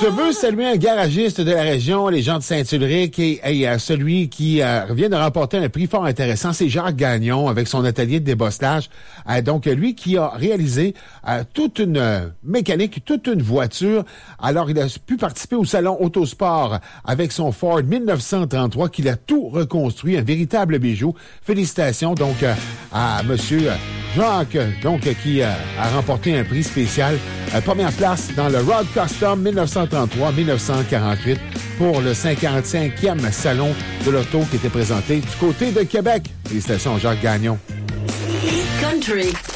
Je veux saluer un garagiste de la région, les gens de Saint-Ulrich et celui qui vient de remporter un prix fort intéressant, c'est Jacques Gagnon avec son atelier de débosselage. Donc, lui qui a réalisé toute une mécanique, toute une voiture. Alors, il a pu participer au salon Autosport avec son Ford 1933 qu'il a tout reconstruit, un véritable bijou. Félicitations donc à monsieur Jacques, donc qui a remporté un prix spécial. Première place dans le Road Custom 1933-1948 pour le 55e salon de l'auto qui était présenté du côté de Québec. Félicitations Jacques Gagnon. Country.